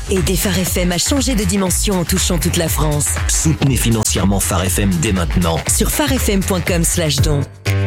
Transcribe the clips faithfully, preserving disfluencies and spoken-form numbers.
Aider Phare F M à changer de dimension en touchant toute la France. Soutenez financièrement Phare F M dès maintenant. Sur pharefm point com slash don.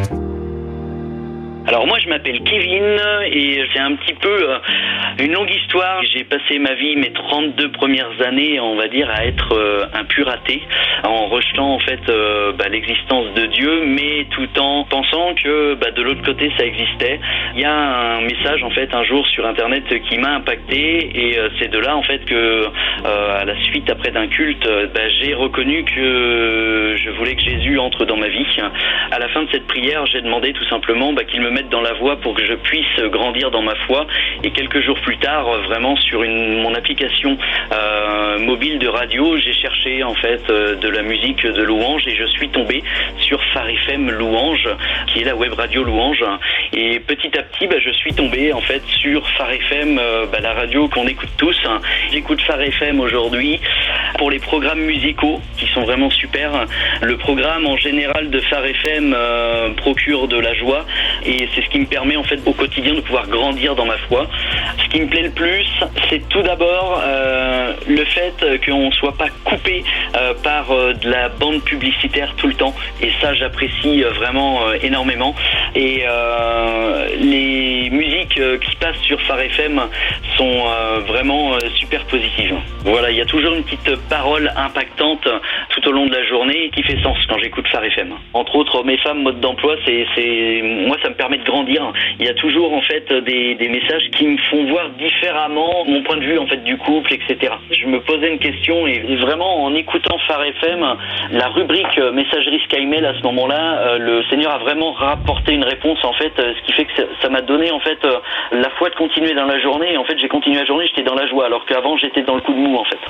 Alors moi je m'appelle Kevin et c'est un petit peu euh, une longue histoire. J'ai passé ma vie, mes trente-deux premières années, on va dire, à être euh, un pur athée, en rejetant en fait euh, bah, l'existence de Dieu, mais tout en pensant que bah, de l'autre côté ça existait. Il y a un message en fait un jour sur internet qui m'a impacté et euh, c'est de là en fait que euh, à la suite après d'un culte, euh, bah, j'ai reconnu que je voulais que Jésus entre dans ma vie. À la fin de cette prière, j'ai demandé tout simplement bah, qu'il me mette dans la voie pour que je puisse grandir dans ma foi. Et quelques jours plus tard, vraiment sur une, mon application euh, mobile de radio, j'ai cherché en fait euh, de la musique de louange et je suis tombé sur Phare F M Louange, qui est la web radio Louange. Et petit à petit, bah, je suis tombé en fait sur Phare F M, euh, bah, la radio qu'on écoute tous. J'écoute Phare F M aujourd'hui pour les programmes musicaux qui sont vraiment super. Le programme en général de Phare F M euh, procure de la joie et c'est ce qui me permet en fait au quotidien de pouvoir grandir dans ma foi. Ce qui me plaît le plus, c'est tout d'abord euh, le fait qu'on ne soit pas coupé euh, par euh, de la bande publicitaire tout le temps. Et ça, j'apprécie euh, vraiment euh, énormément. Et euh, les musiques euh, qui passent sur Phare F M sont euh, vraiment euh, super positives. Voilà, il y a toujours une petite parole impactante tout au long de la journée qui fait sens quand j'écoute Phare F M. Entre autres, mes femmes, mode d'emploi, c'est, c'est moi ça me permet de grandir. Il y a toujours en fait des, des messages qui me font voir différemment mon point de vue en fait du couple, et cetera. Je me posais une question et vraiment en écoutant Phare F M, la rubrique messagerie SkyMail à ce moment-là, le Seigneur a vraiment rapporté une réponse en fait, ce qui fait que ça m'a donné en fait la foi de continuer dans la journée. Et en fait, j'ai continué la journée, j'étais dans la joie, alors qu'avant j'étais dans le coup de mou en fait.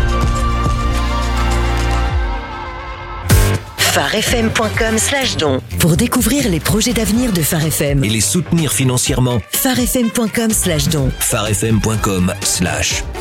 pharefm point com slash don pour découvrir les projets d'avenir de Phare F M et les soutenir financièrement. pharefm point com slash don pharefm point com slash